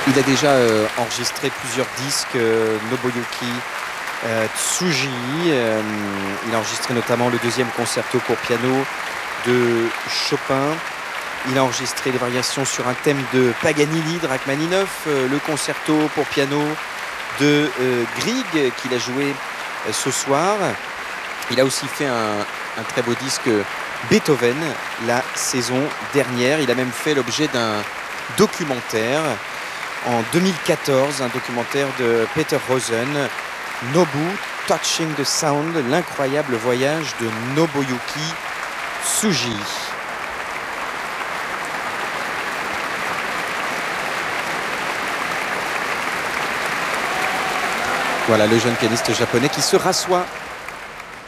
Il a déjà enregistré plusieurs disques, Nobuyuki Tsuji. Il a enregistré notamment le deuxième concerto pour piano de Chopin. Il a enregistré des variations sur un thème de Paganini, de Rachmaninoff, le concerto pour piano de Grieg qu'il a joué ce soir. Il a aussi fait un très beau disque Beethoven la saison dernière. Il a même fait l'objet d'un documentaire en 2014, un documentaire de Peter Rosen, Nobu, Touching the Sound, l'incroyable voyage de Nobuyuki Tsuji. Voilà le jeune pianiste japonais qui se rassoit